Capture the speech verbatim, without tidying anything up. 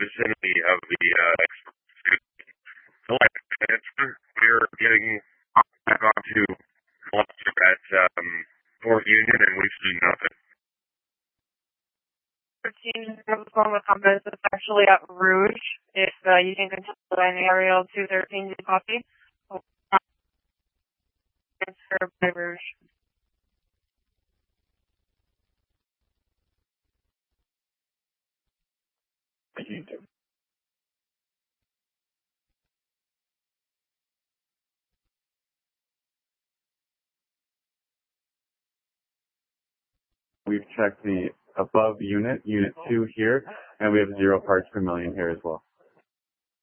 vicinity of the uh, select answer. We're getting back onto cluster at um, Fort Union, and we've seen nothing. thirteen is going with compass. It's actually at Rouge. If uh, you can control any aerial two thirteen, you copy. Answer by Rouge. We've checked the above unit, unit two here, and we have zero parts per million here as well.